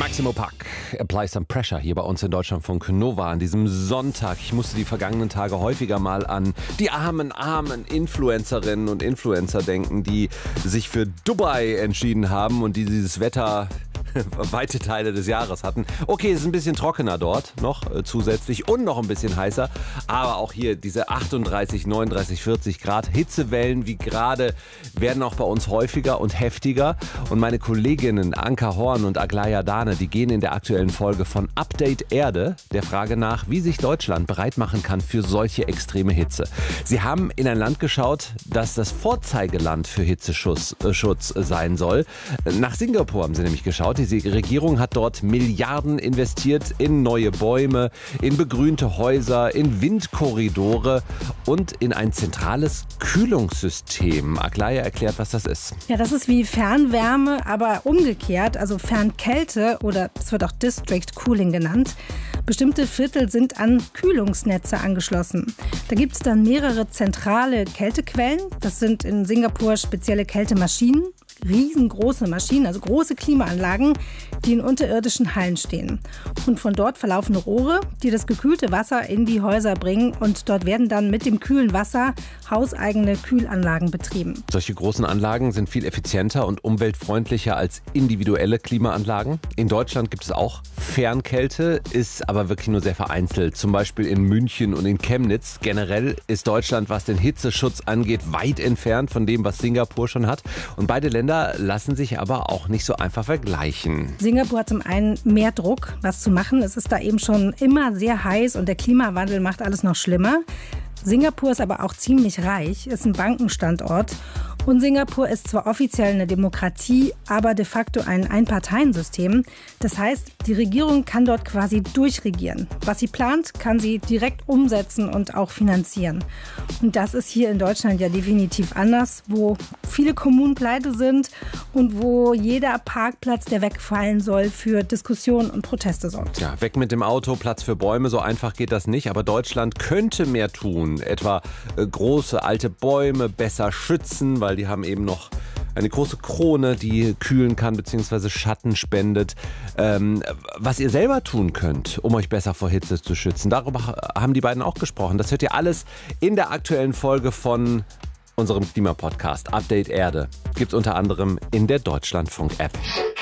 Maximo Park, Apply Some Pressure hier bei uns in Deutschlandfunk Nova an diesem Sonntag. Ich musste die vergangenen Tage häufiger mal an die armen Influencerinnen und Influencer denken, die sich für Dubai entschieden haben und die dieses Wetter weite Teile des Jahres hatten. Okay, es ist ein bisschen trockener dort noch zusätzlich und noch ein bisschen heißer, aber auch hier diese 38, 39, 40 Grad Hitzewellen wie gerade werden auch bei uns häufiger und heftiger. Und meine Kolleginnen Anka Horn und Aglaya Dane, die gehen in der aktuellen Folge von Update Erde der Frage nach, wie sich Deutschland bereit machen kann für solche extreme Hitze. Sie haben in ein Land geschaut, das das Vorzeigeland für Hitzeschutz sein soll. Nach Singapur haben sie nämlich geschaut. Die Regierung hat dort Milliarden investiert in neue Bäume, in begrünte Häuser, in Windkorridore und in ein zentrales Kühlungssystem. Aglaya erklärt, was das ist. Ja, das ist wie Fernwärme, aber umgekehrt, also Fernkälte oder es wird auch District Cooling genannt. Bestimmte Viertel sind an Kühlungsnetze angeschlossen. Da gibt es dann mehrere zentrale Kältequellen. Das sind in Singapur spezielle Kältemaschinen. Riesengroße Maschinen, also große Klimaanlagen, die in unterirdischen Hallen stehen. Und von dort verlaufen Rohre, die das gekühlte Wasser in die Häuser bringen. Und dort werden dann mit dem kühlen Wasser hauseigene Kühlanlagen betrieben. Solche großen Anlagen sind viel effizienter und umweltfreundlicher als individuelle Klimaanlagen. In Deutschland gibt es auch Fernkälte, ist aber wirklich nur sehr vereinzelt. Zum Beispiel in München und in Chemnitz. Generell ist Deutschland, was den Hitzeschutz angeht, weit entfernt von dem, was Singapur schon hat. Und beide Länder lassen sich aber auch nicht so einfach vergleichen. Singapur hat zum einen mehr Druck, was zu machen. Es ist da eben schon immer sehr heiß und der Klimawandel macht alles noch schlimmer. Singapur ist aber auch ziemlich reich, ist ein Bankenstandort. Und Singapur ist zwar offiziell eine Demokratie, aber de facto ein Einparteiensystem. Das heißt, die Regierung kann dort quasi durchregieren. Was sie plant, kann sie direkt umsetzen und auch finanzieren. Und das ist hier in Deutschland ja definitiv anders, wo viele Kommunen pleite sind und wo jeder Parkplatz, der wegfallen soll, für Diskussionen und Proteste sorgt. Ja, weg mit dem Auto, Platz für Bäume, so einfach geht das nicht. Aber Deutschland könnte mehr tun, etwa große alte Bäume besser schützen, weil die haben eben noch eine große Krone, die kühlen kann bzw. Schatten spendet. Was ihr selber tun könnt, um euch besser vor Hitze zu schützen, darüber haben die beiden auch gesprochen. Das hört ihr alles in der aktuellen Folge von unserem Klimapodcast Update Erde. Gibt es unter anderem in der Deutschlandfunk-App.